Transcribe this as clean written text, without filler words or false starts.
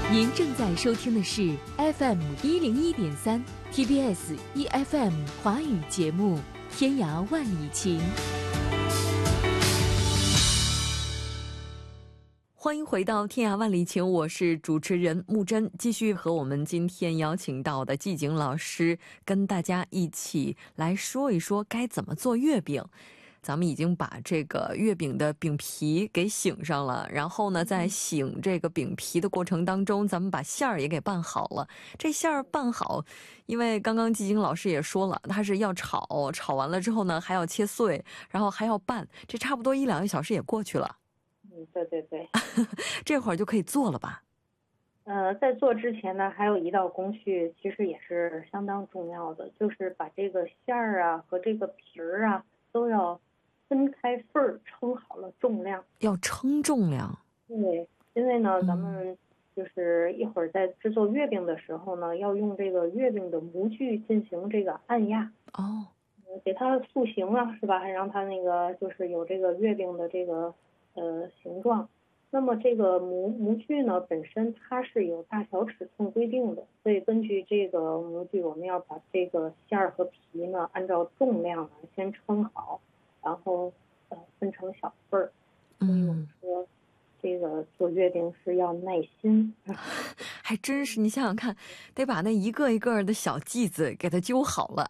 您正在收听的是 FM101.3 TBS EFM 华语节目《天涯万里情》。欢迎回到天涯万里情，我是主持人木真，继续和我们今天邀请到的季景老师跟大家一起来说一说该怎么做月饼。咱们已经把这个月饼的饼皮给醒上了，然后呢在醒这个饼皮的过程当中，咱们把馅儿也给拌好了。这馅儿拌好，因为刚刚季景老师也说了，它是要炒，炒完了之后呢还要切碎，然后还要拌，这差不多1-2个小时也过去了。 对对对。 这会儿就可以做了吧？ 在做之前呢，还有一道工序，其实也是相当重要的，就是把这个馅儿啊和这个皮儿啊都要分开份儿，称好了重量。 要称重量？ 对，因为呢，咱们就是一会儿在制作月饼的时候呢，要用这个月饼的模具进行这个按压。 哦， 给它塑形啊，是吧？还让它那个就是有这个月饼的这个形状。那么这个模具呢，本身它是有大小尺寸规定的，所以根据这个模具，我们要把这个馅儿和皮呢，按照重量呢先称好，然后分成小份儿。所以我们说，这个做月饼是要耐心。 还真是，你想想看，得把那一个一个的小剂子给它揪好了，